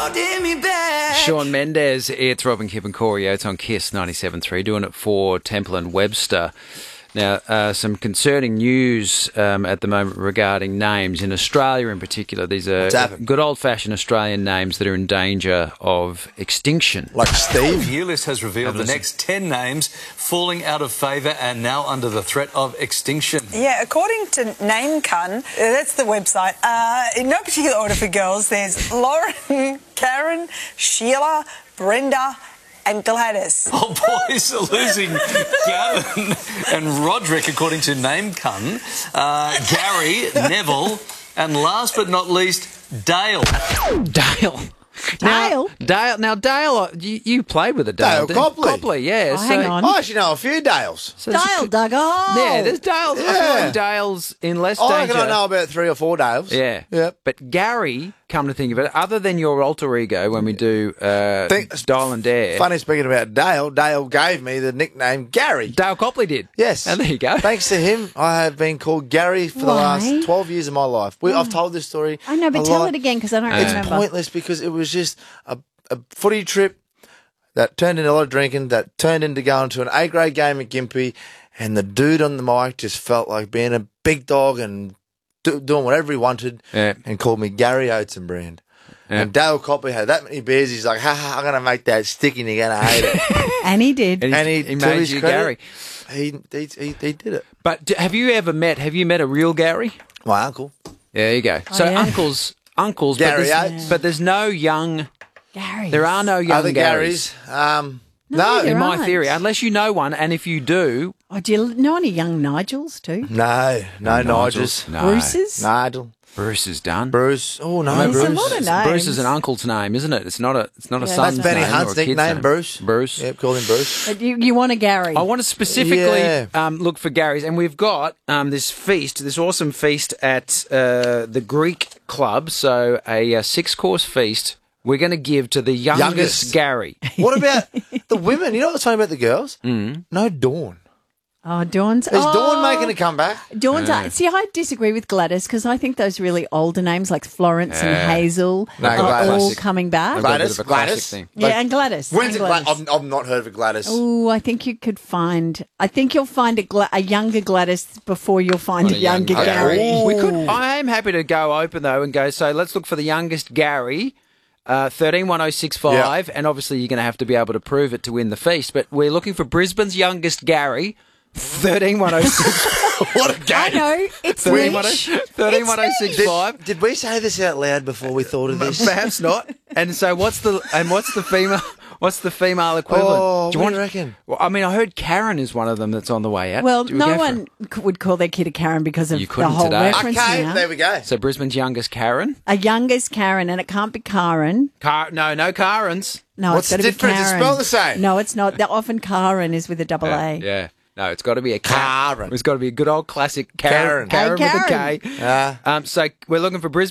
holding me back. Shawn Mendes, it's Robin, Kip and Corey Oates on KISS 97.3, doing it for Temple and Webster. Now, some concerning news at the moment regarding names in Australia in particular. These are good old-fashioned Australian names that are in danger of extinction. Like Steve. Ulyss has revealed the next 10 names falling out of favour and now under the threat of extinction. Yeah, according to NameCun, that's the website, in no particular order for girls, there's Lauren, Karen, Sheila, Brenda and Gladys. Oh, boys are losing Gavin and Roderick, according to NameCun, Gary, Neville, and last but not least, Dale. Dale. Now, Dale, you played with a Dale. Dale Copley. Copley, yeah. Oh, hang on. I actually know a few Dales. So Dale dug a hole. Yeah, there's Dales. Yeah. I feel like Dale's in less I danger. reckon I know about 3 or 4 Dales. Yeah. Yep. But Gary, come to think of it, other than your alter ego when we do Dial and Dare. Funny, speaking about Dale, Dale gave me the nickname Gary. Dale Copley did. Yes. And there you go. Thanks to him, I have been called Gary for the last 12 years of my life. I've told this story. I know, but tell it again because I don't remember. It's pointless because it was just a footy trip that turned into a lot of drinking, that turned into going to an A-grade game at Gympie, and the dude on the mic just felt like being a big dog and doing whatever he wanted and called me Gary Oates and Brand. Yeah. And Dale Copley had that many beers, he's like, I'm going to make that sticky and you're going to hate it. And he did. And he made you Gary. He did it. But have you met a real Gary? My uncle. There you go. So yeah. uncles, Gary Oates. but there's no young... Garys. There are no young Other Garys. No, there in my aren't. theory, unless you know one, and if you do... Oh, do you know any young Nigels too? No Nigels. No. Bruce's? Nigel. Bruce is done. Bruce. Oh, no, There's Bruce. a lot of names. Bruce is an uncle's name, isn't it? It's not a son's That's Benny name Hunt's or a kid's nickname, name. Bruce. Bruce. Yep, call him Bruce. But you want a Gary. I want to specifically look for Garys, and we've got this awesome feast at the Greek Club, so a 6-course feast we're going to give to the youngest Gary. What about the women? You know what's funny about the girls? No Dawn. Oh, Dawn's... Is Dawn making a comeback? Dawn's... See, I disagree with Gladys because I think those really older names like Florence and Hazel are all coming back. Gladys. Thing. Yeah, and Gladys. When's and it? Gladys. I've not heard of a Gladys. Oh, I think you could find... I think you'll find a younger Gladys before you'll find a younger Gary. I am happy to go open, though, and go, so let's look for the youngest Gary... 131065, and obviously you're going to have to be able to prove it to win the feast. But we're looking for Brisbane's youngest Gary, 131065. What a game! I know, it's niche. 131065. Did we say this out loud before we thought of this? Perhaps not. And so, what's the female? What's the female equivalent? Oh, what do you reckon? Well, I mean, I heard Karen is one of them that's on the way out. Well, no one would call their kid a Karen because of the whole today. reference. Okay, now. there we go. So Brisbane's youngest Karen. A youngest Karen, and it can't be Karen. No Karens. No, What's it's got the to be difference? Karen. It's spelled the same. No, it's not. Often Karen is with a double A. Yeah. No, it's got to be a Karen. It's got to be a good old classic Karen. Karen. Karen with a Karen. K. So we're looking for Brisbane.